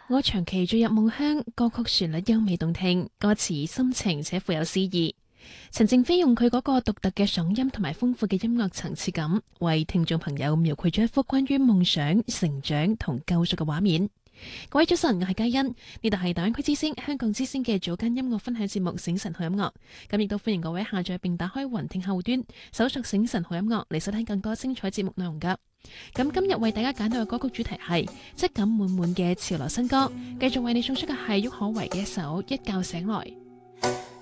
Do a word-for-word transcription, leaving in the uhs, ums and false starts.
我長期墜入夢鄉，歌曲旋律優美動聽，歌詞深情且富有詩意。陳靜飛用佢嗰個獨特嘅嗓音同埋豐富嘅音樂層次感，為聽眾朋友描繪咗一幅關於夢想、成長同救贖嘅畫面。各位早晨，我係嘉欣，呢度係大灣區之聲、香港之聲嘅早間音樂分享節目《醒晨好音樂》。咁亦都歡迎各位下載並打開雲聽後端，搜索《醒晨好音樂》嚟收聽更多精彩節目內容噶。咁今日為大家揀到嘅歌曲主題係質感滿滿嘅潮流新歌，繼續為你送出嘅係郁可唯嘅一首《一覺醒來》。